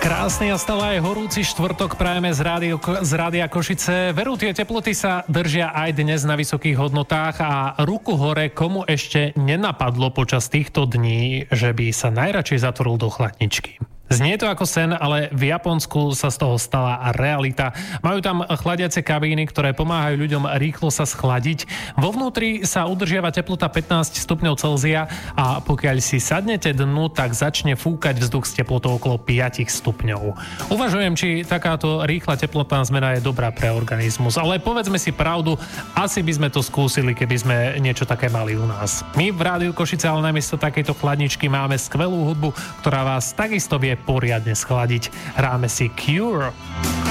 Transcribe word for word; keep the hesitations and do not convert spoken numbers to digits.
Krásny a stále aj horúci štvrtok prajeme z, rádio, z Rádia Košice. Veru, tie teploty sa držia aj dnes na vysokých hodnotách a ruku hore, komu ešte nenapadlo počas týchto dní, že by sa najradšej zatvoril do chladničky. Znie to ako sen, ale v Japonsku sa z toho stala realita. Majú tam chladiace kabíny, ktoré pomáhajú ľuďom rýchlo sa schladiť. Vo vnútri sa udržiava teplota pätnásť stupňov Celzia a pokiaľ si sadnete dnu, tak začne fúkať vzduch s teplotou okolo päť stupňov. Uvažujem, či takáto rýchla teplotná zmena je dobrá pre organizmus, ale povedzme si pravdu, asi by sme to skúsili, keby sme niečo také mali u nás. My v Rádiu Košice ale namiesto takejto chladničky máme skvelú hudbu, ktorá vás takisto vie poriadne schladiť. Hráme si Cure.